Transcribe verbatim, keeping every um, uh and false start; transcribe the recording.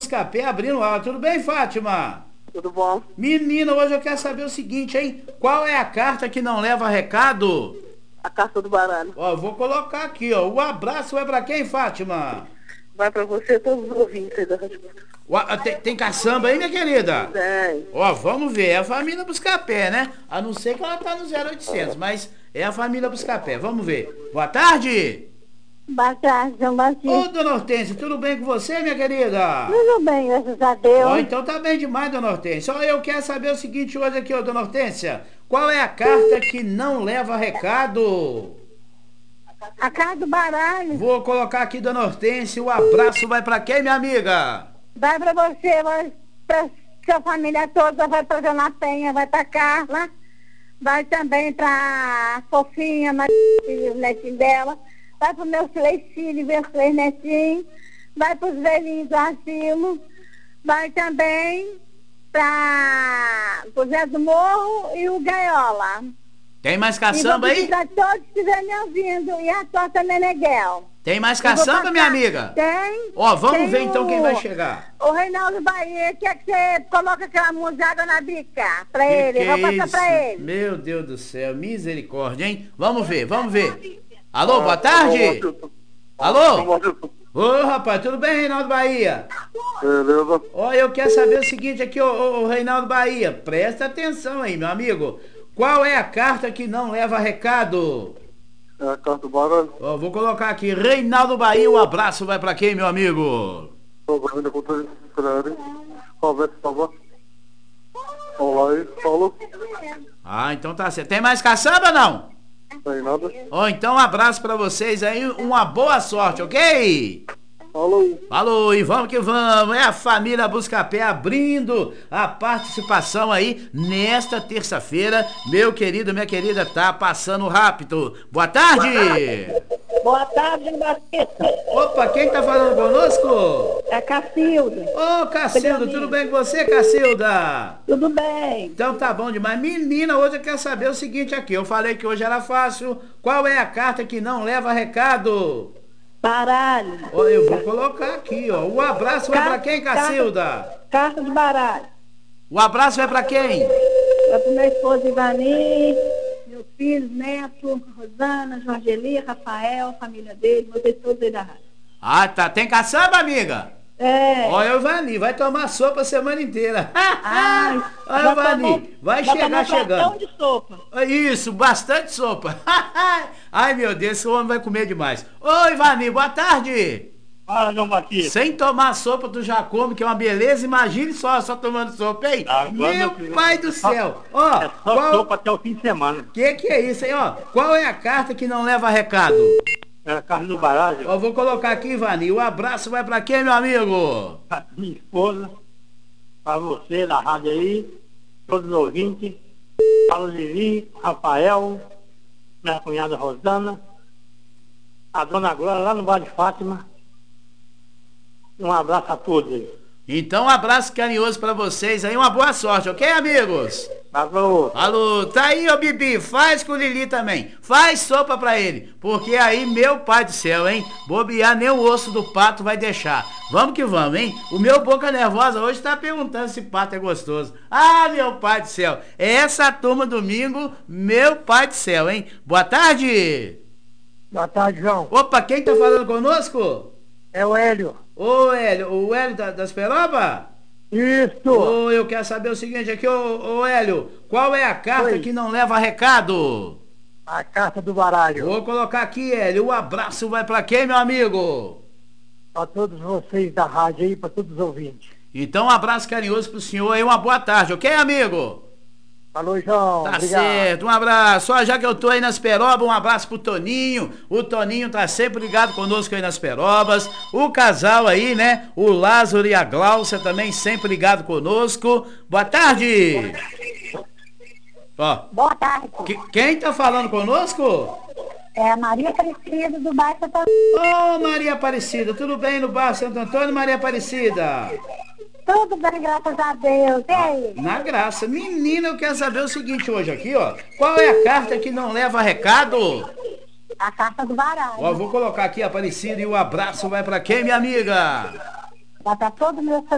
Buscapé abrindo aula. Tudo bem, Fátima? Tudo bom? Menina, hoje eu quero saber o seguinte, hein? Qual é a carta que não leva recado? A carta do baralho. Ó, vou colocar aqui, ó. O abraço vai pra quem, Fátima? Vai pra você e todos os ouvintes aí da Rádio. O, tem, tem caçamba aí, minha querida? Tem. Ó, vamos ver. É a família Buscapé, né? A não ser que ela tá no zero oitocentos, mas é a família Buscapé. Vamos ver. Boa tarde. Boa tarde, João Batista. Ô, dona Hortência, tudo bem com você, minha querida? Tudo bem, graças a Deus. Ó, então tá bem demais, dona Hortência. Ó, eu quero saber o seguinte hoje aqui, ó, dona Hortência. Qual é a carta que não leva recado? A carta do baralho. Vou colocar aqui, dona Hortência. O abraço vai pra quem, minha amiga? Vai pra você, vai pra sua família toda, vai pra Dona Penha, vai pra Carla, vai também pra Fofinha, o netinho dela, vai pro meu três filhos, meus três netinhos, vai pros velhinhos do asilo, vai também pra o Zé do Morro e o Gaiola. Tem mais caçamba aí? Pra todos que estiverem me ouvindo, e a Tota Meneghel. Tem mais caçamba, minha amiga? Tem. Ó, vamos tem ver então o, quem vai chegar. O Reinaldo Bahia, quer que você coloque aquela música Água na Bica pra Que ele. que Vou é passar isso? pra ele. Meu Deus do céu, misericórdia, hein? Vamos ver, vamos ver. Alô, boa tarde. Alô? Ô, rapaz, tudo bem, Reinaldo Bahia? Beleza. Ó, eu quero saber o seguinte aqui, ô, ô, ô, Reinaldo Bahia. Presta atenção aí, meu amigo. Qual é a carta que não leva recado? É a carta do baralho. Ó, vou colocar aqui, Reinaldo Bahia, o abraço vai pra quem, meu amigo? Ainda com todos os creres. Conversa, por favor. Olá aí, falou. Ah, então tá certo. Tem mais caçamba, não? Tem nada. Ó, então um abraço pra vocês aí, uma boa sorte, ok? Falou. Falou, e vamos que vamos. É a família Buscapé abrindo a participação aí nesta terça-feira. Meu querido, minha querida, tá passando rápido. Boa tarde. Boa tarde, Batista. Opa, quem tá falando conosco? É Cacilda. Ô, Cacilda, tudo bem com você, Cacilda? Tudo bem. Então tá bom demais. Menina, hoje eu quero saber o seguinte aqui. Eu falei que hoje era fácil. Qual é a carta que não leva recado? Baralho. Ó, eu vou colocar aqui, ó. O abraço vai pra quem, Cacilda? Carta de baralho. O abraço vai pra quem? Vai pro meu esposo Ivani, meus filhos, neto, Rosana, Jorgeli, Rafael, família dele, vocês todos aí da rádio. Ah, tá. Tem caçamba, amiga? É. Olha o Ivani, vai tomar sopa a semana inteira. Ai, Olha o Ivani, vai chegar chegando. De sopa. Isso, bastante sopa. Ai, meu Deus, esse homem vai comer demais. Ô, Ivani, boa tarde. Fala, João Batista. Sem tomar sopa, tu já come, que é uma beleza. Imagine só, só tomando sopa, hein? Agora, meu meu pai do céu. Ó, É só qual... sopa até o fim de semana. Que que é isso, hein? Ó, qual é a carta que não leva recado? É a carne do baralho. Ó, vou colocar aqui, Ivani. O abraço vai pra quem, meu amigo? Pra minha esposa, pra você da rádio aí, todos os ouvintes, para o Lili, Rafael, minha cunhada Rosana, a dona Glória lá no Vale de Fátima. Um abraço a todos aí. Então, um abraço carinhoso pra vocês aí, uma boa sorte, ok, amigos? Falou. Alô, tá aí, ô Bibi, faz com o Lili também, faz sopa pra ele, porque aí, meu pai do céu, hein, bobear nem o osso do pato vai deixar. Vamos que vamos, hein? O meu Boca Nervosa hoje tá perguntando se pato é gostoso. Ah, meu pai do céu, é essa turma domingo, meu pai do céu, hein? Boa tarde! Boa tarde, João. Opa, quem tá falando conosco? É o Hélio. Ô, Hélio, o Hélio da, das Peroba? Isso. Ô, eu quero saber o seguinte aqui, ô, ô Hélio, qual é a carta Oi. que não leva recado? A carta do baralho. Vou colocar aqui, Hélio, o abraço vai pra quem, meu amigo? Para todos vocês da rádio aí, para todos os ouvintes. Então, um abraço carinhoso pro senhor aí, uma boa tarde, ok, amigo? Falou, João. Tá Obrigado. certo, um abraço. Ó, já que eu tô aí nas Peroba, um abraço pro Toninho. O Toninho tá sempre ligado conosco aí nas Perobas. O casal aí, né? O Lázaro e a Gláucia também sempre ligado conosco. Boa tarde. Ó, Boa tarde. que- quem tá falando conosco? É a Maria Aparecida do bairro Santo Ô, Maria Aparecida, tudo bem no bar Santo Antônio, Maria Aparecida? Tudo bem, graças a Deus. E aí? Na graça. Menina, eu quero saber o seguinte hoje aqui, ó. Qual é a carta que não leva recado? A carta do baralho. Ó, vou colocar aqui, Aparecida, e o abraço vai pra quem, minha amiga? Vai pra todo meu